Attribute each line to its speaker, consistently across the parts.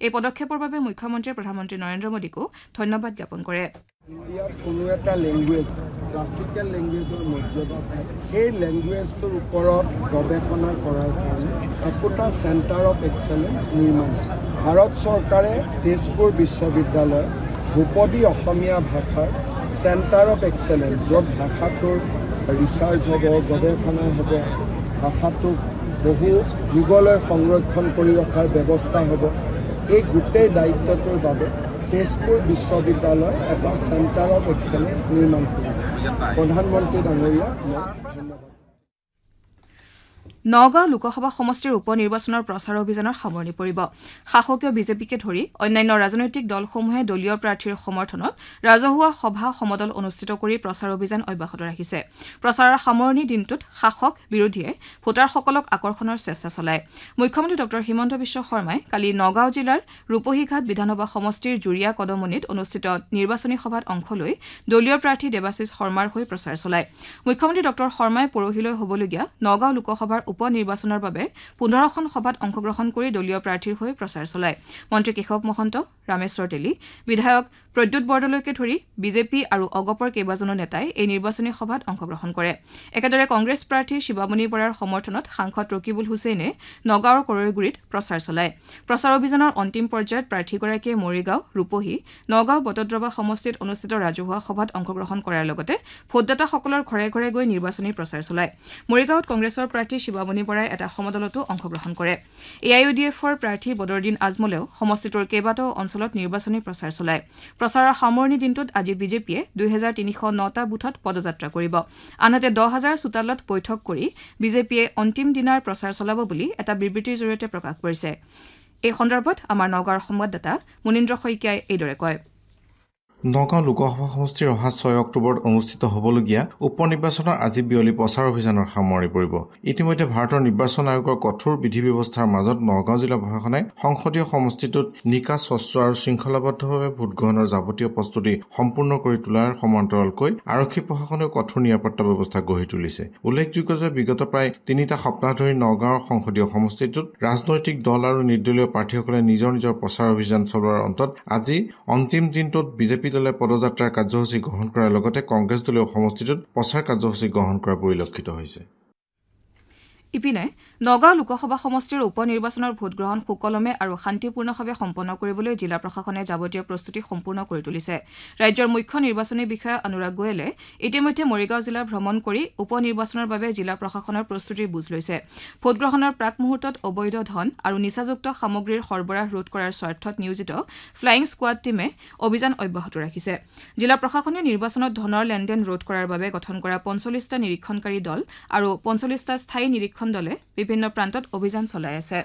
Speaker 1: এই পদক্ষেপৰ বাবে মুখ্যমন্ত্ৰীয়ে প্ৰধানমন্ত্ৰী নৰেন্দ্ৰ মোদীকো ধন্যবাদ জ্ঞাপন কৰে।
Speaker 2: ইণ্ডিয়াত কোনো এটা লেংগুৱেজ ক্লাছিকেল লেংগুৱেজৰ মৰ্যাদা সেই লেংগুৱেজটোৰ ওপৰত গৱেষণা কৰাৰ কাৰণে একোটা চেণ্টাৰ অফ এক্সেলেঞ্চ নিৰ্মাণ। ভাৰত চৰকাৰে তেজপুৰ বিশ্ববিদ্যালয় ধ্ৰুপদী অসমীয়া ভাষাৰ চেণ্টাৰ অফ এক্সেলেঞ্চ, য'ত ভাষাটোৰ ৰিচাৰ্চ হ'ব, গৱেষণা হ'ব, ভাষাটোক বহু যুগলৈ সংৰক্ষণ কৰি ৰখাৰ ব্যৱস্থা হ'ব। এই গোটেই দায়িত্বটোৰ বাবে তেজপুৰ বিশ্ববিদ্যালয় এটা চেণ্টাৰ অফ এক্সেলেঞ্চ নিৰ্মাণ কৰিছে। প্ৰধানমন্ত্ৰী ডাঙৰীয়া ধন্যবাদ।
Speaker 1: নগাঁও লোকসভা সমষ্টিৰ উপ নিৰ্বাচনৰ প্ৰচাৰ অভিযানৰ সামৰণি পৰিব। শাসকীয় বিজেপিকে ধৰি অন্যান্য ৰাজনৈতিক দলসমূহে দলীয় প্ৰাৰ্থীৰ সমৰ্থনত ৰাজহুৱা সভা সমদল অনুষ্ঠিত কৰি প্ৰচাৰ অভিযান অব্যাহত ৰাখিছে। প্ৰচাৰৰ সামৰণি দিনটোত শাসক বিৰোধীয়ে ভোটাৰসকলক আকৰ্ষণৰ চেষ্টা চলায়। মুখ্যমন্ত্ৰী ডঃ হিমন্ত বিশ্ব শৰ্মাই কালি নগাঁও জিলাৰ ৰূপহীঘাট বিধানসভা সমষ্টিৰ জুৰিয়া কদমনিত অনুষ্ঠিত নিৰ্বাচনী সভাত অংশ লৈ দলীয় প্ৰাৰ্থী দেৱাশিষ শৰ্মাৰ হৈ প্ৰচাৰ চলায়। মুখ্যমন্ত্ৰী ডঃ শৰ্মাই পৰহিলৈ হ'বলগীয়া নগাঁও লোকসভাৰ উপ নিৰ্বাচনৰ বাবে 15খন সভাত অংশগ্ৰহণ কৰি দলীয় প্ৰাৰ্থীৰ হৈ প্ৰচাৰ চলায়। মন্ত্ৰী কেশৱ মহন্ত, ৰামেশ্বৰ তেলী, বিধায়ক প্ৰদ্যুৎ বৰদলৈকে ধৰি বিজেপি আৰু অগপৰ কেইবাজনো নেতাই এই নিৰ্বাচনী সভাত অংশগ্ৰহণ কৰে। একেদৰে কংগ্ৰেছ প্ৰাৰ্থী শিৱামণি বৰাৰ সমৰ্থনত সাংসদ ৰকিবুল হুছেইনে নগাঁৱৰ কৰৈগুৰিত প্ৰচাৰ চলায়। প্ৰচাৰ অভিযানৰ অন্তিম পৰ্যায়ত প্ৰাৰ্থীগৰাকীয়ে মৰিগাঁও, ৰূপহী, নগাঁও বটদ্ৰৱা সমষ্টিত অনুষ্ঠিত ৰাজহুৱা সভাত অংশগ্ৰহণ কৰাৰ লগতে ভোটদাতাসকলৰ ঘৰে ঘৰে গৈ নিৰ্বাচনী প্ৰচাৰ চলায়। মৰিগাঁৱত কংগ্ৰেছৰ প্ৰাৰ্থী শিৱামণি বৰাই এটা সমদলতো অংশগ্ৰহণ কৰে। AIUDFৰ প্ৰাৰ্থী বদৰুদ্দিন আজমলেও সমষ্টিটোৰ কেইবাটাও অঞ্চলত নিৰ্বাচনী প্ৰচাৰ চলায়। প্ৰচাৰৰ সামৰণি দিনটোত আজি বিজেপিয়ে 2309টা বুথত পদযাত্ৰা কৰিব। আনহাতে 10,000 চোতালত বৈঠক কৰি বিজেপিয়ে অন্তিম দিনাৰ প্ৰচাৰ চলাব বুলি এটা বিবৃতিৰ জৰিয়তে প্ৰকাশ কৰিছে। এই সন্দৰ্ভত আমাৰ নগাঁৱৰ সংবাদদাতা মুনীন্দ্ৰ শইকীয়াই এইদৰে কয়।
Speaker 3: নগাঁও লোকসভা সমষ্টিৰ অহা 6 অক্টোবৰত অনুষ্ঠিত হ'বলগীয়া উপ নিৰ্বাচনৰ আজি বিয়লি প্ৰচাৰ অভিযানৰ সামৰণি পৰিব। ইতিমধ্যে ভাৰতৰ নিৰ্বাচন আয়োগৰ কঠোৰ বিধি ব্যৱস্থাৰ মাজত নগাঁও জিলা প্ৰশাসনে সংসদীয় সমষ্টিটোত নিকা, স্বচ্ছ আৰু শৃংখলাবদ্ধভাৱে ভোটগ্ৰহণৰ যাৱতীয় প্ৰস্তুতি সম্পূৰ্ণ কৰি তোলাৰ সমান্তৰালকৈ আৰক্ষী প্ৰশাসনেও কঠোৰ নিৰাপত্তা ব্যৱস্থা গঢ়ি তুলিছে। উল্লেখযোগ্য যে বিগত প্ৰায় 3টা সপ্তাহ ধৰি নগাঁৱৰ সংসদীয় সমষ্টিটোত ৰাজনৈতিক দল আৰু নিৰ্দলীয় প্ৰাৰ্থীসকলে নিজৰ নিজৰ প্ৰচাৰ অভিযান চলোৱাৰ অন্তত আজি অন্তিম দিনটোত বিজেপি দলে পদযাত্ৰাৰ কাৰ্যসূচী গ্ৰহণ কৰাৰ লগতে কংগ্ৰেছ দলীয় সমষ্টিটোত প্ৰচাৰ কাৰ্যসূচী গ্ৰহণ কৰা পৰিলক্ষিত হৈছে।
Speaker 1: ইপিনে নগাঁও লোকসভা সমষ্টিৰ উপ নিৰ্বাচনৰ ভোটগ্ৰহণ সুকলমে আৰু শান্তিপূৰ্ণভাৱে সম্পন্ন কৰিবলৈ জিলা প্ৰশাসনে যাৱতীয় প্ৰস্তুতি সম্পূৰ্ণ কৰি তুলিছে। ৰাজ্যৰ মুখ্য নিৰ্বাচনী বিষয়া অনুৰাগ গোয়েলে ইতিমধ্যে মৰিগাঁও জিলা ভ্ৰমণ কৰি উপ নিৰ্বাচনৰ বাবে জিলা প্ৰশাসনৰ প্ৰস্তুতিৰ বুজ লৈছে। ভোটগ্ৰহণৰ প্ৰাক মুহূৰ্তত অবৈধ ধন আৰু নিচাযুক্ত সামগ্ৰীৰ সৰবৰাহ ৰোধ কৰাৰ স্বাৰ্থত নিয়োজিত ফ্লাইং স্কোৱাড টীমে অভিযান অব্যাহত ৰাখিছে। জিলা প্ৰশাসনে নিৰ্বাচনত ধনৰ লেনদেন ৰোধ কৰাৰ বাবে গঠন কৰা 45টা নিৰীক্ষণকাৰী দল আৰু 45টা স্থায়ী নিৰীক্ষণ দলে বিভিন্ন প্ৰান্তত অভিযান চলাই আছে।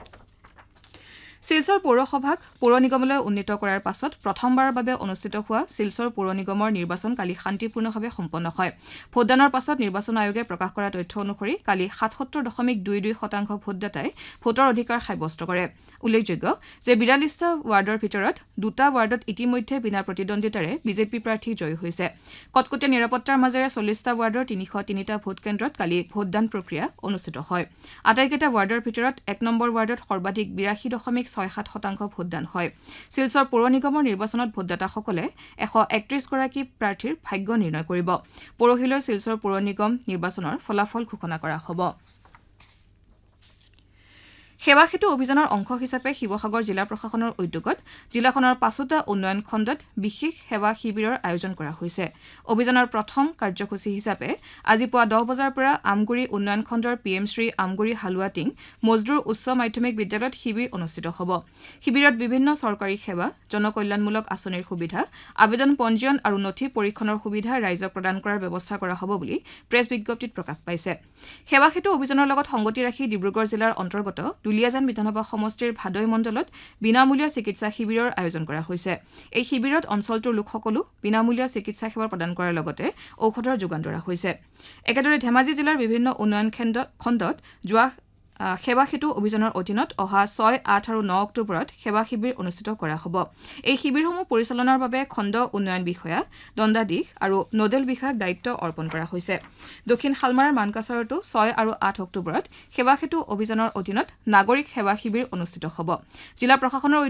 Speaker 1: শিলচৰ পৌৰসভাক পৌৰ নিগমলৈ উন্নীত কৰাৰ পাছত প্ৰথমবাৰৰ বাবে অনুষ্ঠিত হোৱা শিলচৰ পৌৰ নিগমৰ নিৰ্বাচন কালি শান্তিপূৰ্ণভাৱে সম্পন্ন হয়। ভোটদানৰ পাছত নিৰ্বাচন আয়োগে প্ৰকাশ কৰা তথ্য অনুসৰি কালি 77.22% ভোটদাতাই ভোটৰ অধিকাৰ সাব্যস্ত কৰে। উল্লেখযোগ্য যে 42টা ৱাৰ্ডৰ ভিতৰত 2টা ৱাৰ্ডত ইতিমধ্যে বিনা প্ৰতিদ্বন্দ্বিতাৰে বিজেপি প্ৰাৰ্থী জয়ী হৈছে। কটকটীয়া নিৰাপত্তাৰ মাজেৰে 40টা ৱাৰ্ডৰ 303টা ভোট কেন্দ্ৰত কালি ভোটদান প্ৰক্ৰিয়া অনুষ্ঠিত হয়। আটাইকেইটা ৱাৰ্ডৰ ভিতৰত 1 নম্বৰ ৱাৰ্ডত সৰ্বাধিক 82.67% ভোটদান হয়। শিলচৰ পৌৰ নিগমৰ নিৰ্বাচনত ভোটদাতাসকলে 131 গৰাকী প্ৰাৰ্থীৰ ভাগ্য নিৰ্ণয় কৰিব। পৰহিলৈ শিলচৰ পৌৰ নিগম নিৰ্বাচনৰ ফলাফল ঘোষণা কৰা হ'ব। সেৱা সেতু অভিযানৰ অংশ হিচাপে শিৱসাগৰ জিলা প্ৰশাসনৰ উদ্যোগত জিলাখনৰ 5টা উন্নয়ন খণ্ডত বিশেষ সেৱা শিবিৰৰ আয়োজন কৰা হৈছে। অভিযানৰ প্ৰথম কাৰ্যসূচী হিচাপে আজি পুৱা 10 বজাৰ পৰা আমগুৰি উন্নয়ন খণ্ডৰ PM শ্ৰী আমগুৰি হালুৱাটিং মজদুৰ উচ্চ মাধ্যমিক বিদ্যালয়ত শিবিৰ অনুষ্ঠিত হ'ব। শিবিৰত বিভিন্ন চৰকাৰী সেৱা, জনকল্যাণমূলক আঁচনিৰ সুবিধা, আবেদন পঞ্জীয়ন আৰু নথি পৰীক্ষণৰ সুবিধা ৰাইজক প্ৰদান কৰাৰ ব্যৱস্থা কৰা হ'ব বুলি প্ৰেছ বিজ্ঞপ্তিত প্ৰকাশ পাইছে। সেৱা সেতু অভিযানৰ লগত সংগতি ৰাখি ডিব্ৰুগড় জিলাৰ অন্তৰ্গত দুলিয়াজান বিধানসভা সমষ্টিৰ ভাদৈ মণ্ডলত বিনামূলীয়া চিকিৎসা শিবিৰৰ আয়োজন কৰা হৈছে। এই শিবিৰত অঞ্চলটোৰ লোকসকলো বিনামূলীয়া চিকিৎসা সেৱা প্ৰদান কৰাৰ লগতে ঔষধৰ যোগান ধৰা হৈছে। একেদৰে ধেমাজি জিলাৰ বিভিন্ন উন্নয়ন খণ্ডত যোৱা সেৱা সেতু অভিযানৰ অধীনত অহা 6, 8 আৰু 9 অক্টোবৰত সেৱা শিবিৰ অনুষ্ঠিত কৰা হ'ব। এই শিবিৰসমূহ পৰিচালনাৰ বাবে খণ্ড উন্নয়ন বিষয়া, দণ্ডাধীশ আৰু নোডেল বিষয়াক দায়িত্ব অৰ্পণ কৰা হৈছে। দক্ষিণ শালমাৰাৰ মানকাছাৰতো 6 আৰু 8 অক্টোবৰত সেৱা সেতু অভিযানৰ অধীনত নাগৰিক সেৱা শিবিৰ অনুষ্ঠিত হ'ব। জিলা প্ৰশাসনৰ